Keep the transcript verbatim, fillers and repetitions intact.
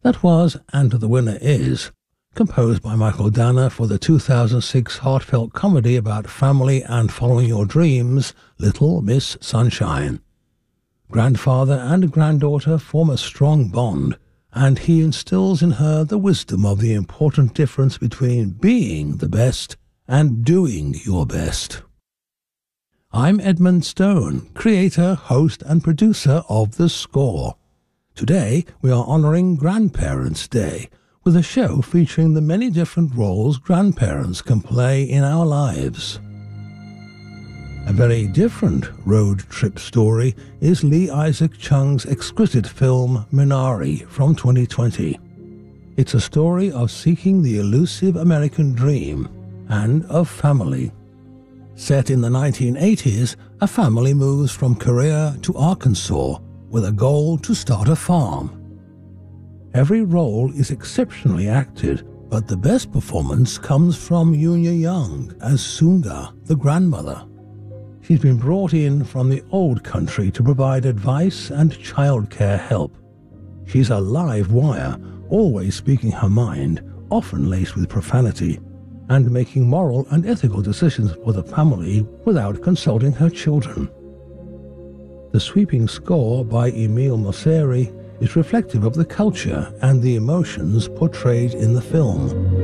That was, and the winner is, composed by Michael Danner for the two thousand six heartfelt comedy about family and following your dreams, Little Miss Sunshine. Grandfather and granddaughter form a strong bond, and he instills in her the wisdom of the important difference between being the best and doing your best. I'm Edmund Stone, creator, host and producer of The Score. Today we are honouring Grandparents' Day with a show featuring the many different roles grandparents can play in our lives. A very different road trip story is Lee Isaac Chung's exquisite film Minari from twenty twenty. It's a story of seeking the elusive American dream and of family. Set in the nineteen eighties, a family moves from Korea to Arkansas with a goal to start a farm. Every role is exceptionally acted, but the best performance comes from Yunya Young as Sunga, the grandmother. She's been brought in from the old country to provide advice and childcare help. She's a live wire, always speaking her mind, often laced with profanity, and making moral and ethical decisions for the family without consulting her children. The sweeping score by Emile Mosseri is reflective of the culture and the emotions portrayed in the film.